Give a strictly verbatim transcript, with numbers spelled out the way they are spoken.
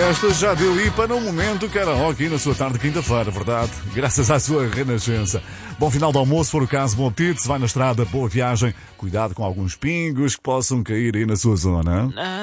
Esta já deu IPA no momento karaoke na sua tarde de quinta-feira, verdade? Graças à sua renascença. Bom final de almoço, se for o caso, bom apetite, se vai na estrada, boa viagem. Cuidado com alguns pingos que possam cair aí na sua zona.